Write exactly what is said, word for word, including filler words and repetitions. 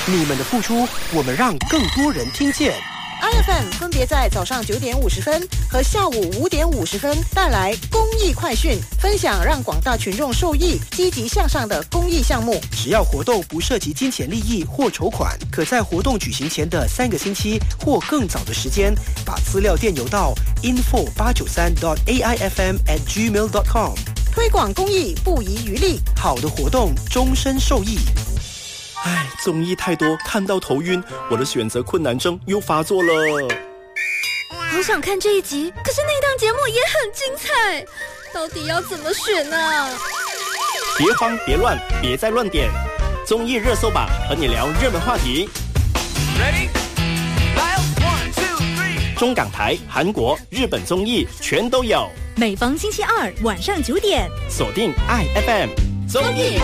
你们的付出，我们让更多人听见。 I F M 分别在早上九点五十分和下午五点五十分带来公益快讯，分享让广大群众受益、积极向上的公益项目。 只要活动不涉及金钱利益或筹款，可在活动举行前的三个星期或更早的时间，把资料电邮到 info 八九三 dot a i f m at gmail dot com。 推广公益不遗余力， 好的活动终身受益。 唉，综艺太多，看到头晕，我的选择困难症又发作了。 好想看这一集，可是那档节目也很精彩，到底要怎么选呢？ 别慌别乱，别再乱点，综艺热搜榜和你聊热门话题。Ready? One, two, three. 中港台、韩国、日本综艺全都有。 每逢星期二晚上九点， 锁定 I F M 综艺